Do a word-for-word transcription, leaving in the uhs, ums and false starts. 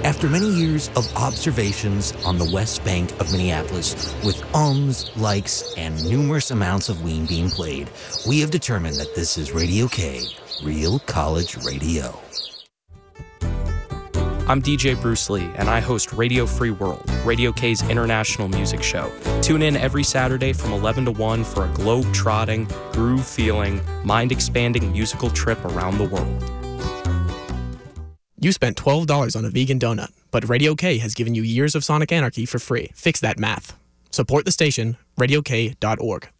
After many years of observations on the west bank of Minneapolis, with ums, likes, and numerous amounts of ween being played, we have determined that this is Radio K, Real College Radio. I'm D J Bruce Lee, and I host Radio Free World, Radio K's international music show. Tune in every Saturday from eleven to one for a globe-trotting, groove-feeling, mind-expanding musical trip around the world. You spent twelve dollars on a vegan donut, but Radio K has given you years of Sonic Anarchy for free. Fix that math. Support the station, radio k dot org.